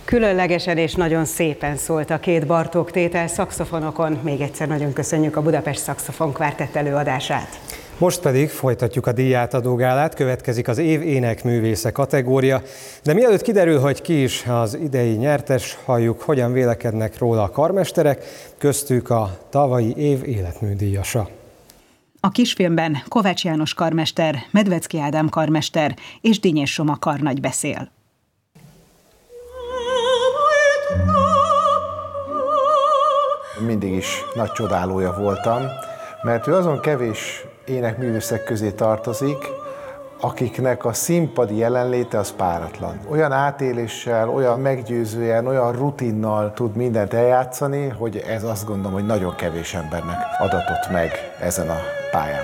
Különlegesen és nagyon szépen szólt a két Bartók tétel szaxofonokon. Még egyszer nagyon köszönjük a Budapest Szaxofon Kvártett előadását. Most pedig folytatjuk a díjátadó gálát, következik az év énekművésze kategória, de mielőtt kiderül, hogy ki is az idei nyertes, halljuk, hogyan vélekednek róla a karmesterek, köztük a tavalyi év életműdíjasa. A kisfilmben Kovács János karmester, Medvecki Ádám karmester és Dinyés Soma karnagy beszél. Mindig is nagy csodálója voltam, mert ő azon kevés énekművészek közé tartozik, akiknek a színpadi jelenléte az páratlan. Olyan átéléssel, olyan meggyőzően, olyan rutinnal tud mindent eljátszani, hogy ez azt gondolom, hogy nagyon kevés embernek adatott meg ezen a pályán.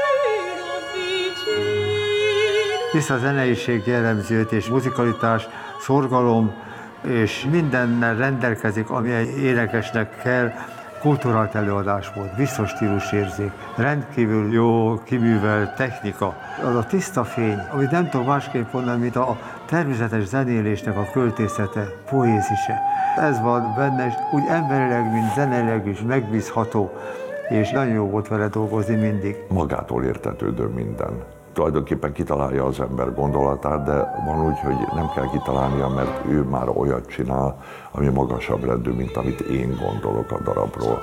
Hisz a zeneiség jellemzőt és muzikalitás, szorgalom és mindennel rendelkezik, ami egy énekesnek kell. Kulturált előadás volt, biztos stílusérzék, rendkívül jó kiművelt technika. Az a tiszta fény, amit nem tudom másképp mondani, mint a természetes zenélésnek a költészete, poézise. Ez van benne, és úgy emberileg, mint zeneileg is megbízható, és nagyon jó volt vele dolgozni mindig. Magától értetődő minden. Tulajdonképpen kitalálja az ember gondolatát, de van úgy, hogy nem kell kitalálnia, mert ő már olyat csinál, ami magasabb rendű, mint amit én gondolok a darabról.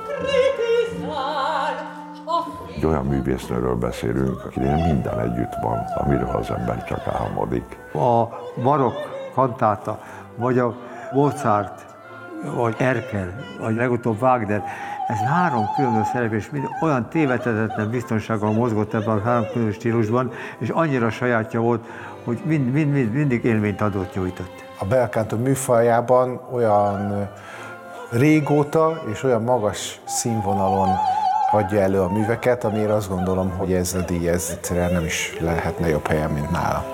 Egy olyan művésznőről beszélünk, akinél minden együtt van, amiről az ember csak álmodik. A barokk kantáta, vagy a Mozart, vagy Erkel, vagy legutóbb Wagner, ez három különböző szereplés, mind olyan tévedhetetlen biztonsággal mozgott ebben a három különböző stílusban, és annyira sajátja volt, hogy mindig élményt adott, nyújtott. A bel canto műfajában olyan régóta és olyan magas színvonalon adja elő a műveket, amire azt gondolom, hogy ez a díj egyszerűen nem is lehetne jobb helyen, mint nála.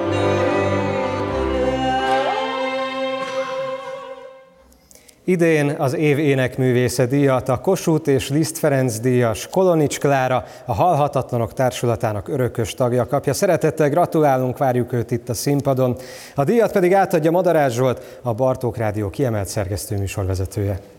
Idén az év énekművésze díjat a Kossuth és Liszt Ferenc díjas Kolonics Klára, a Halhatatlanok Társulatának örökös tagja kapja. Szeretettel gratulálunk, várjuk őt itt a színpadon. A díjat pedig átadja Madarás Zsolt, a Bartók Rádió kiemelt szerkesztő műsorvezetője.